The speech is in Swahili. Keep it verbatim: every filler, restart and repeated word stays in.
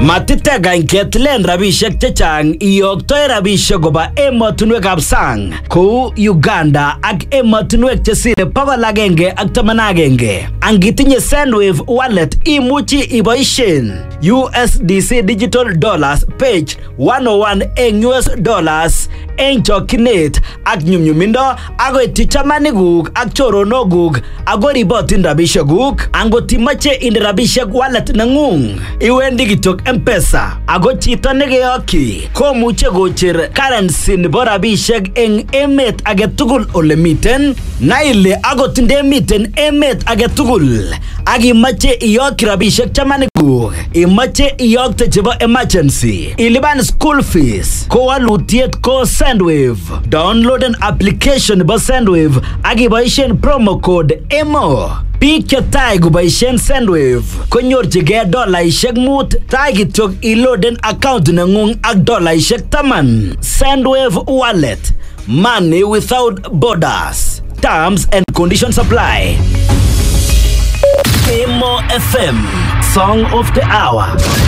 Matitega inketlen rabishek chechang iyoktoi rabishek koba emotunwekab sang kou Uganda ak emotunwek chesire bokol agenge ak taman agenge. Angitinye Sendwave wallet imuchi iboishen U S D C Digital Dollars page one oh one eng U S dollars eng chokinet ak nyumnyumindo agoi tichamanikuk ak choronokuk ako ribotin rabishekuk. Angot imache inde rabishek wallet nengung iwendi kityok M-Pesa ako chito nekeyokyi komuche kocher currency nebo rabishek eng emet agetugul ole miten. Naile akot ndemiten emet agetugul ak imache iyokyi rabishek chamanikuk, imache iyokte chebo emergency, ilipan school fees, ko walutiet ko Sendwave. Downloaden application nebo Sendwave ak iboishen promo code E M O. Biik chetai kuboishen Sendwave konyorchigei dolaishek mut tai kityok iloaden account nengung ak dolaishek taman. Sendwave wallet, money without borders. Terms and conditions apply. Emo F M, song of the hour.